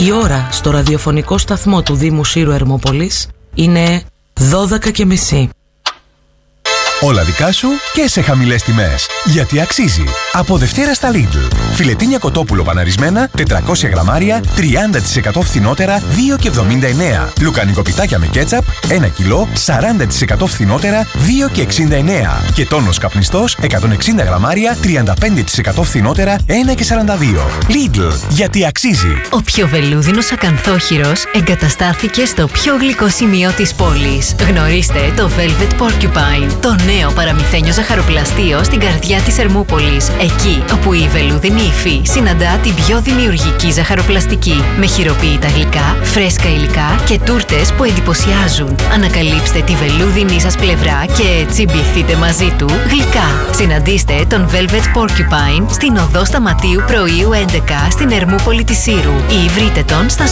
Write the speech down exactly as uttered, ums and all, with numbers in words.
Η ώρα στο ραδιοφωνικό σταθμό του Δήμου Σύρου Ερμόπολης είναι δώδεκα και μισή. Όλα δικά σου και σε χαμηλές τιμές. Γιατί αξίζει. Από Δευτέρα στα Lidl. Φιλετίνια κοτόπουλο παναρισμένα, τετρακόσια γραμμάρια, τριάντα τοις εκατό φθηνότερα, δύο και εβδομήντα εννέα. Λουκανικοπιτάκια με κέτσαπ, ένα κιλό, σαράντα τοις εκατό φθηνότερα, δύο και εξήντα εννέα. Και τόνος καπνιστός, εκατόν εξήντα γραμμάρια, τριάντα πέντε τοις εκατό φθηνότερα, ένα και σαράντα δύο. Lidl. Γιατί αξίζει. Ο πιο βελούδινος ακανθόχειρος εγκαταστάθηκε στο πιο γλυκό σημείο της πόλης. Γνωρίστε το Velvet Porcupine, το νέο παραμυθένιο ζαχαροπλαστείο στην καρδιά της Ερμούπολης. Εκεί όπου η βελούδινη υφή συναντά την πιο δημιουργική ζαχαροπλαστική. Με χειροποίητα γλυκά, φρέσκα υλικά και τούρτες που εντυπωσιάζουν. Ανακαλύψτε τη βελούδινη σας πλευρά και τσιμπηθείτε μαζί του γλυκά. Συναντήστε τον Velvet Porcupine στην οδό Σταματίου Πρωίου έντεκα στην Ερμούπολη της Σύρου ή βρείτε τον στα